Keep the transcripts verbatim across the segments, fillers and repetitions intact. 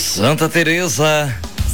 Santa Teresa.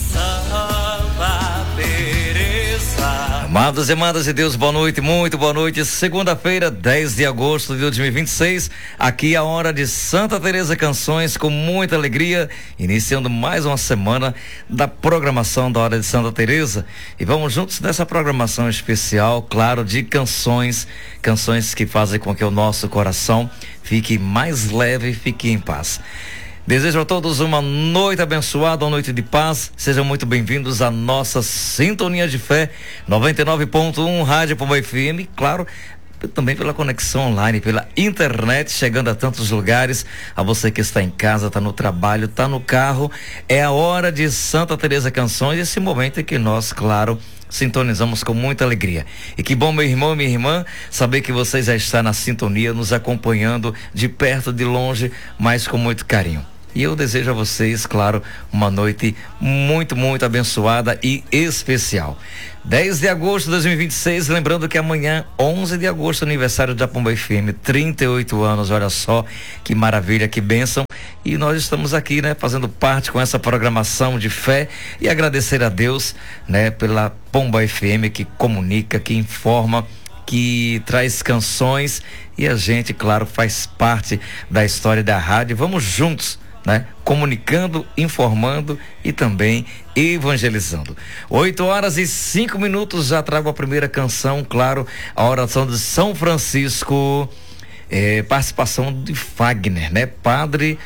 Santa Teresa. Amados e amadas de Deus, boa noite, muito boa noite. Segunda-feira, dez de agosto de dois mil e vinte e seis. Aqui é a hora de Santa Teresa Canções, com muita alegria, iniciando mais uma semana da programação da Hora de Santa Teresa. E vamos juntos nessa programação especial, claro, de canções, canções que fazem com que o nosso coração fique mais leve e fique em paz. Desejo a todos uma noite abençoada, uma noite de paz. Sejam muito bem-vindos à nossa Sintonia de Fé, noventa e nove ponto um Rádio Pomba F M, claro, também pela conexão online, pela internet, chegando a tantos lugares. A você que está em casa, está no trabalho, está no carro, é a hora de Santa Teresa Canções, esse momento em que nós, claro, sintonizamos com muita alegria. E que bom, meu irmão, minha irmã, saber que você já está na sintonia, nos acompanhando de perto, de longe, mas com muito carinho. E eu desejo a vocês, claro, uma noite muito, muito abençoada e especial. dez de agosto de dois mil e vinte e seis, lembrando que amanhã, onze de agosto, aniversário da Pomba F M, trinta e oito anos, olha só, que maravilha, que bênção. E nós estamos aqui, né, fazendo parte com essa programação de fé e agradecer a Deus, né, pela Pomba F M que comunica, que informa, que traz canções e a gente, claro, faz parte da história da rádio. Vamos juntos, né? Comunicando, informando e também evangelizando. oito horas e cinco minutos, já trago a primeira canção, claro, a oração de São Francisco, é, participação de Fagner, né? Padre,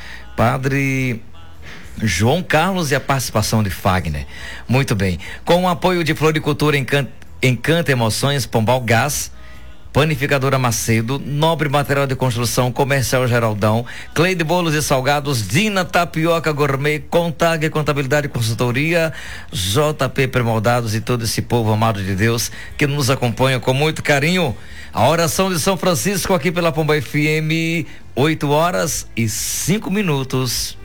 Padre João Carlos e a participação de Fagner. Muito bem. Com o apoio de Floricultura Encanta, Encanta Emoções, Pombal Gás, Panificadora Macedo, Nobre Material de Construção, Comercial Geraldão, Cleide Bolos e Salgados, Dina Tapioca Gourmet, Contag Contabilidade e Consultoria, J P Premoldados e todo esse povo amado de Deus que nos acompanha com muito carinho. A oração de São Francisco aqui pela Pomba F M, oito horas e cinco minutos.